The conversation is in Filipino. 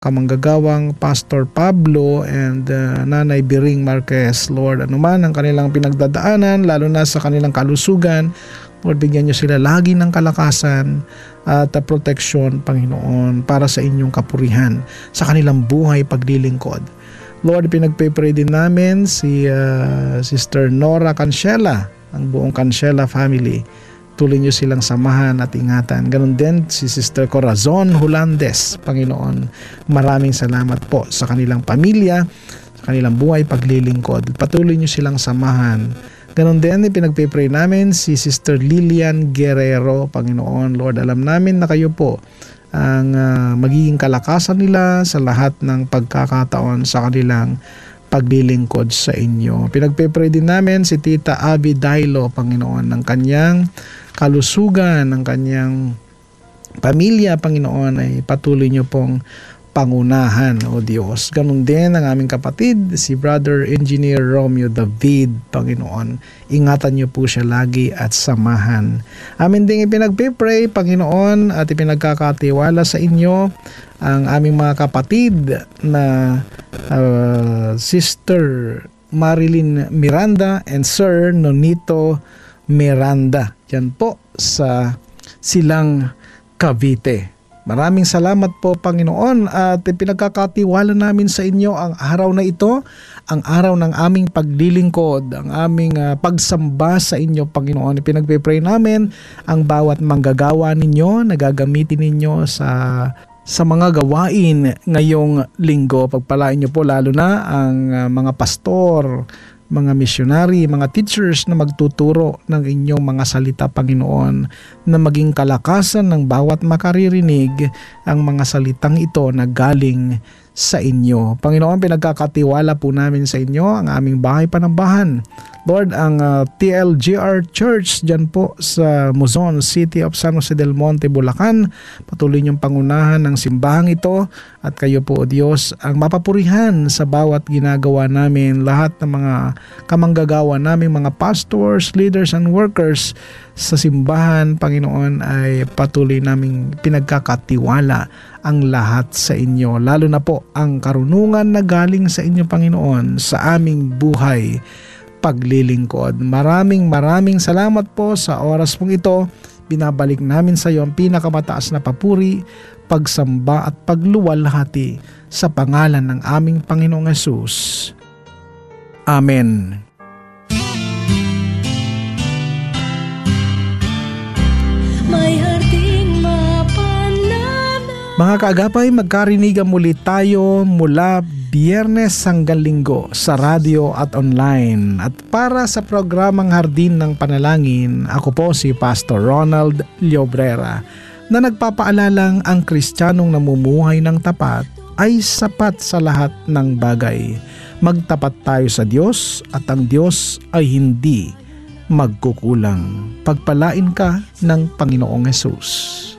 kamanggagawang Pastor Pablo and Nanay Biring Marquez. Lord, anuman ang kanilang pinagdadaanan, lalo na sa kanilang kalusugan, Lord, bigyan niyo sila lagi ng kalakasan at proteksyon, Panginoon, para sa inyong kapurihan sa kanilang buhay paglilingkod. Lord, pinagpe-pray din namin si Sister Nora Cancela, ang buong Cancela family. Tuloy niyo silang samahan at ingatan. Ganon din si Sister Corazon Holandes, Panginoon. Maraming salamat po sa kanilang pamilya, sa kanilang buhay paglilingkod. Patuloy niyo silang samahan. Ganon din, pinagpipray namin si Sister Lilian Guerrero, Panginoon. Lord, alam namin na kayo po ang magiging kalakasan nila sa lahat ng pagkakataon sa kanilang paglilingkod sa inyo. Pinagpipray din namin si Tita Abby Dailo, Panginoon, ng kanyang kalusugan, ng kanyang pamilya, Panginoon, ay patuloy niyo pong pangunahan, O Diyos. Ganun din ang aming kapatid, si Brother Engineer Romeo David, Panginoon. Ingatan niyo po siya lagi at samahan. Amin ding ipinagpipray, Panginoon, at ipinagkakatiwala sa inyo ang aming mga kapatid na Sister Marilyn Miranda and Sir Nonito Miranda. Yan po sa Silang Cavite. Maraming salamat po, Panginoon, at pinagkakatiwala namin sa inyo ang araw na ito, ang araw ng aming paglilingkod, ang aming pagsamba sa inyo, Panginoon. Pinagpipray namin ang bawat manggagawa ninyo na gagamitin ninyo sa mga gawain ngayong linggo. Pagpalain niyo po lalo na ang mga pastor, mga missionary, mga teachers na magtuturo ng inyong mga salita, Panginoon, na maging kalakasan ng bawat makaririnig ang mga salitang ito na galing sa inyo. Panginoon, pinagkakatiwala po namin sa inyo ang aming bahay panambahan. Lord, ang TLGR Church dyan po sa Muzon, City of San Jose del Monte, Bulacan. Patuloy niyong pangunahan ng simbahang ito at kayo po, O Diyos, ang mapapurihan sa bawat ginagawa namin, lahat ng mga kamanggagawa namin, mga pastors, leaders, and workers sa simbahan, Panginoon, ay patuloy naming pinagkakatiwala ang lahat sa inyo. Lalo na po ang karunungan na galing sa inyo, Panginoon, sa aming buhay paglilingkod. Maraming salamat po sa oras pong ito. Binabalik namin sa iyo ang pinakamataas na papuri, pagsamba at pagluwalhati sa pangalan ng aming Panginoong Hesus. Amen. Mga kaagapay, magkarinigan muli tayo mula Biyernes hanggang Linggo sa radyo at online. At para sa programang Hardin ng Panalangin, ako po si Pastor Ronald Llobrera, na nagpapaalalang ang Kristiyanong namumuhay ng tapat ay sapat sa lahat ng bagay. Magtapat tayo sa Diyos at ang Diyos ay hindi magkukulang. Pagpalain ka ng Panginoong Hesus.